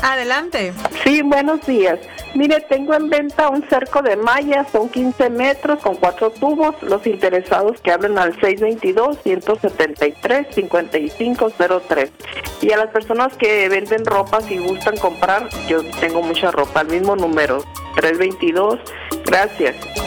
Adelante. Sí, buenos días. Mire, tengo en venta un cerco de malla, son 15 metros con 4 tubos. Los interesados que hablen al 622-173-5503. Y a las personas que venden ropa, si gustan comprar, yo tengo mucha ropa, al mismo número, 322. Gracias.